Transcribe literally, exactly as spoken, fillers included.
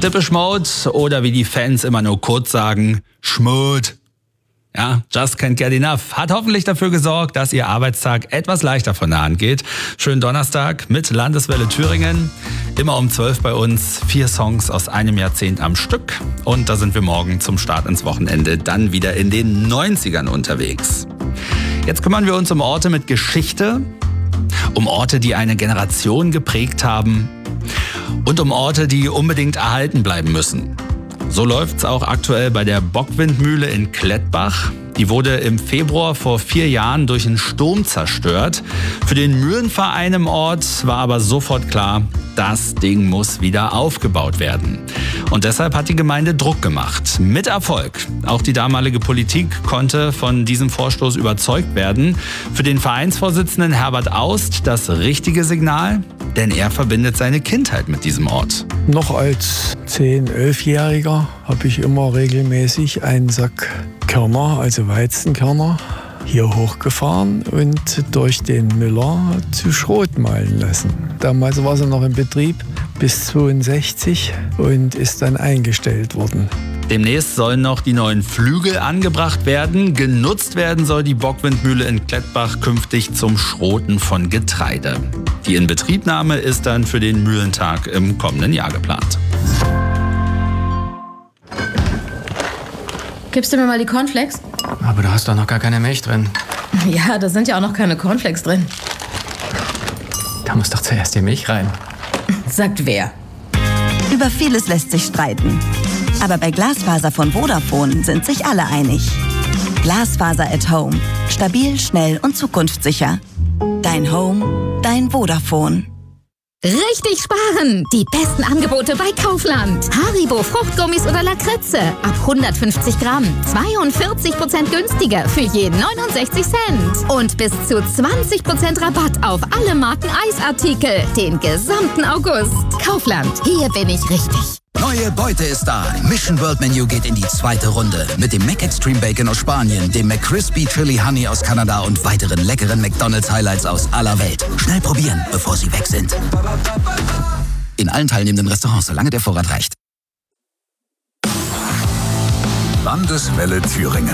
Depeche Mode oder wie die Fans immer nur kurz sagen, Schmut. Ja, Just Can't Get Enough hat hoffentlich dafür gesorgt, dass Ihr Arbeitstag etwas leichter von der Hand geht. Schönen Donnerstag mit Landeswelle Thüringen. Immer um zwölf bei uns. Vier Songs aus einem Jahrzehnt am Stück. Und da sind wir morgen zum Start ins Wochenende dann wieder in den neunzigern unterwegs. Jetzt kümmern wir uns um Orte mit Geschichte, um Orte, die eine Generation geprägt haben und um Orte, die unbedingt erhalten bleiben müssen. So läuft's auch aktuell bei der Bockwindmühle in Klettbach. Die wurde im Februar vor vier Jahren durch einen Sturm zerstört. Für den Mühlenverein im Ort war aber sofort klar, das Ding muss wieder aufgebaut werden. Und deshalb hat die Gemeinde Druck gemacht. Mit Erfolg. Auch die damalige Politik konnte von diesem Vorstoß überzeugt werden. Für den Vereinsvorsitzenden Herbert Aust das richtige Signal, denn er verbindet seine Kindheit mit diesem Ort. Noch als zehn-, elfjähriger habe ich immer regelmäßig einen Sack Körner, also Weizenkörner, hier hochgefahren und durch den Müller zu Schrot mahlen lassen. Damals war sie noch in Betrieb bis zweiundsechzig und ist dann eingestellt worden. Demnächst sollen noch die neuen Flügel angebracht werden. Genutzt werden soll die Bockwindmühle in Klettbach künftig zum Schroten von Getreide. Die Inbetriebnahme ist dann für den Mühlentag im kommenden Jahr geplant. Gibst du mir mal die Cornflakes? Aber du hast doch noch gar keine Milch drin. Ja, da sind ja auch noch keine Cornflakes drin. Da muss doch zuerst die Milch rein. Sagt wer? Über vieles lässt sich streiten. Aber bei Glasfaser von Vodafone sind sich alle einig. Glasfaser at Home. Stabil, schnell und zukunftssicher. Dein Home, dein Vodafone. Richtig sparen! Die besten Angebote bei Kaufland. Haribo Fruchtgummis oder Lakritze ab hundertfünfzig Gramm. zweiundvierzig Prozent günstiger für je neunundsechzig Cent. Und bis zu zwanzig Prozent Rabatt auf alle Marken Eisartikel. Den gesamten August. Kaufland, hier bin ich richtig. Neue Beute ist da. Mission World Menu geht in die zweite Runde. Mit dem Mac Extreme Bacon aus Spanien, dem McCrispy Chili Honey aus Kanada und weiteren leckeren McDonald's Highlights aus aller Welt. Schnell probieren, bevor sie weg sind. In allen teilnehmenden Restaurants, solange der Vorrat reicht. Landeswelle Thüringen.